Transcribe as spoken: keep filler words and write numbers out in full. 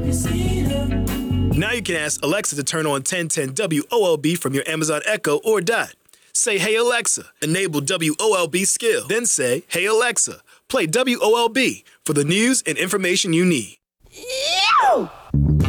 Now you can ask Alexa to turn on ten ten W O L B from your Amazon Echo or Dot. Say, "Hey Alexa," enable W O L B skill. Then say, "Hey Alexa, play W O L B for the news and information you need." Ew!